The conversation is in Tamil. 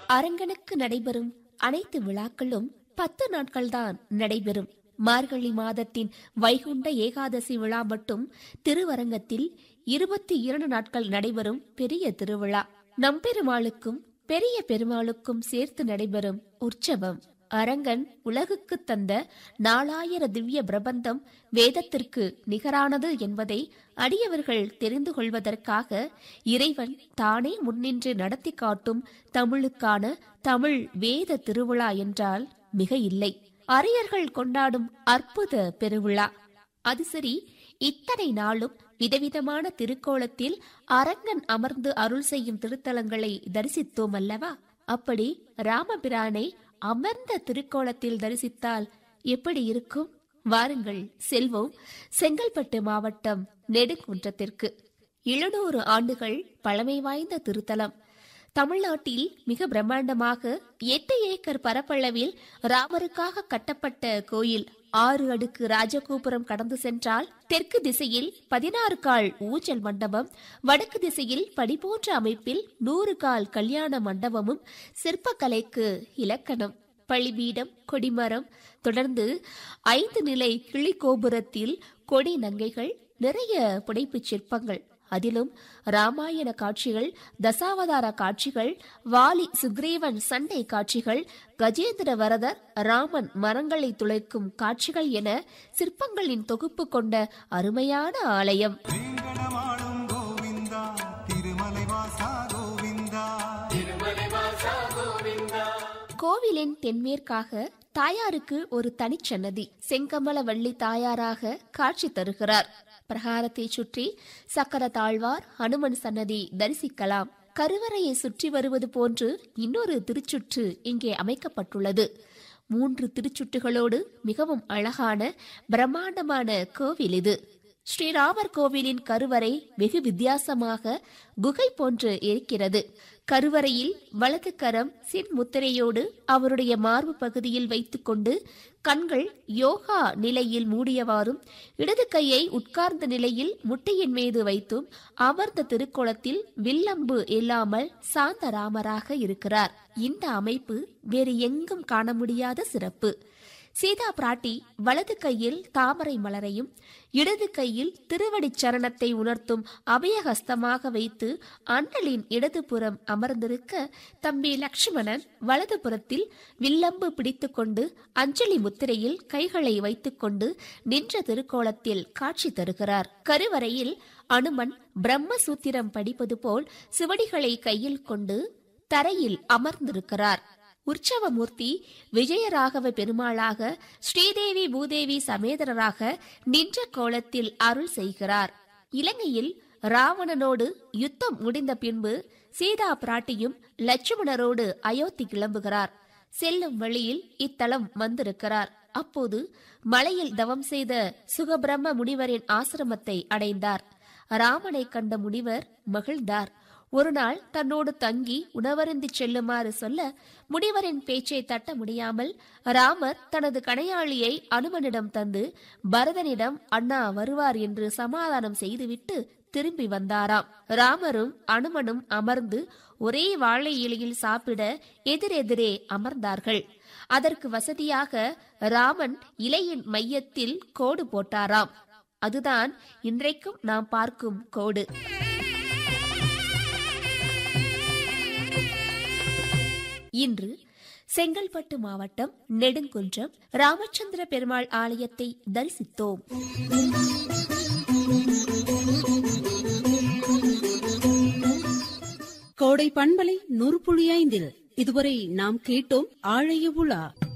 அரங்கனுக்கு நடைபெறும் அனைத்து விழாக்களும் 10 நாட்கள்தான் நடைபெறும். மார்கழி மாதத்தின் வைகுண்ட ஏகாதசி விழா மட்டும் திருவரங்கத்தில் 22 நாட்கள் நடைபெறும் பெரிய திருவிழா. நம்பெருமாளுக்கும் பெரிய பெருமாளுக்கும் சேர்த்து நடைபெறும் உற்சவம். அரங்கன் உலகுக்கு தந்த 4000 திவ்ய பிரபந்தம் வேதத்திற்கு நிகரானது என்பதை அடியவர்கள் தெரிந்து கொள்வதற்காக இறைவன் தானே முன்னின்று நடத்தி காட்டும் தமிழுக்கான தமிழ் வேத திருவிழா என்றால் மிக இல்லை. அரியர்கள் கொண்டாடும் அற்புத பெருவிழா. அது சரி, இத்தனை நாளும் விதவிதமான திருக்கோலத்தில் அரங்கன் அமர்ந்து அருள் செய்யும் திருத்தலங்களை தரிசித்தோம் அல்லவா? அப்படி ராமபிரானை அமர்ந்த திருக்கோலத்தில் தரிசித்தால் எப்படி இருக்கும்? வாருங்கள் செல்வோம் செங்கல்பட்டு மாவட்டம் நெடுங்குன்றத்திற்கு. 700 ஆண்டுகள் பழமை வாய்ந்த திருத்தலம். தமிழ்நாட்டில் மிக பிரம்மாண்டமாக 8 ஏக்கர் பரப்பளவில் ராமருக்காக கட்டப்பட்ட கோயில். 6 அடுக்கு ராஜகோபுரம் கடந்து சென்றால் தெற்கு திசையில் 16 கால் ஊஞ்சல் மண்டபம், வடக்கு திசையில் படி போன்ற அமைப்பில் 100 கால் கல்யாண மண்டபமும் சிற்பக்கலைக்கு இலக்கணம். பள்ளிபீடம், கொடிமரம், தொடர்ந்து 5 நிலை கிளி கோபுரத்தில் கொடி நங்கைகள், நிறைய புடைப்பு சிற்பங்கள். அதிலும் ராமாயண காட்சிகள், தசாவதார காட்சிகள், வாலி சுக்ரீவன் சண்டை காட்சிகள், கஜேந்திர வரதர் ராமன் மரங்களை துளைக்கும் காட்சிகள் என சிற்பங்களின் தொகுப்பு கொண்ட அருமையான ஆலயம். கோவிலின் தென்மேற்காக தாயாருக்கு ஒரு தனிச்சன்னதி செங்கமல வள்ளி தாயாராக காட்சி தருகிறார். பிரகாரத்தை சுற்றி சக்கர தாழ்வார் ஹனுமன் சன்னதி தரிசிக்கலாம். கருவறையை சுற்றி வருவது போன்று இன்னொரு திருச்சுற்று இங்கே அமைக்கப்பட்டுள்ளது. 3 திருச்சுட்டுகளோடு மிகவும் அழகான பிரம்மாண்டமான கோவில் இது. ஸ்ரீராமர் கோவிலின் கருவறை வெகு வித்தியாசமாக குகை போன்று இருக்கிறது. கருவறையில் வலது கரம் சின் முத்திரையோடு அவருடைய மார்பு பகுதியில் வைத்துக் கொண்டு கண்கள் யோகா நிலையில் மூடியவாறும், இடது கையை உட்கார்ந்த நிலையில் முட்டையின் மீது வைத்தும் அமர்ந்த திருக்கோலத்தில் வில்லம்பு இல்லாமல் சாந்த ராமராக இருக்கிறார். இந்த அமைப்பு வேறு எங்கும் காண முடியாத சிறப்பு. சீதா பிராட்டி வலது கையில் தாமரை மலரையும் இடது கையில் திருவடி சரணத்தை உணர்த்தும் அபயஹஸ்தமாக வைத்து அண்ணலின் இடதுபுறம் அமர்ந்திருக்க, தம்பி லட்சுமணன் வலது புறத்தில் வில்லம்பு பிடித்துக் கொண்டு அஞ்சலி முத்திரையில் கைகளை வைத்துக் கொண்டு நின்ற திருக்கோலத்தில் காட்சி தருகிறார். கருவறையில் அனுமன் பிரம்மசூத்திரம் படிப்பது போல் சிவடிகளை கையில் கொண்டு தரையில் அமர்ந்திருக்கிறார். உற்சவமூர்த்தி விஜயராகவ பெருமாளாக ஸ்ரீதேவி பூதேவி சமேதரராக நின்ற கோலத்தில் அருள் செய்கிறார். இலங்கையில் ராவணனோடு யுத்தம் முடிந்த பின்பு சீதா பிராட்டியும் லட்சுமணரோடு அயோத்தி கிளம்புகிறார். செல்லும் வழியில் இத்தலம் வந்திருக்கிறார். அப்போது மலையில் தவம் செய்த சுகபிரம்ம முனிவரின் ஆசிரமத்தை அடைந்தார். ராமனை கண்ட முனிவர் மகிழ்ந்தார். ஒரு நாள் தன்னோடு தங்கி உணவருந்தி செல்லுமாறு சொல்ல, முனிவரின் பேச்சை தட்ட முடியாமல் ராமர் தனது கணையாளியை அனுமனிடம் தந்து பரதனிடம் அண்ணா வருவார் என்று சமாதானம் செய்துவிட்டு திரும்பி வந்தாராம். ராமரும் அனுமனும் அமர்ந்து ஒரே வாழை இலையில் சாப்பிட எதிரெதிரே அமர்ந்தார்கள். அதற்கு வசதியாக ராமன் இலையின் மையத்தில் கோடு போட்டாராம். அதுதான் இன்றைக்கும் நாம் பார்க்கும் கோடு. இன்று செங்கல்பட்டு மாவட்டம் நெடுங்குன்றம் ராமச்சந்திர பெருமாள் ஆலயத்தை தரிசித்தோம். கோடை பண்பலை 100.5 இதுவரை நாம் கேட்டோம் ஆழைய உலா.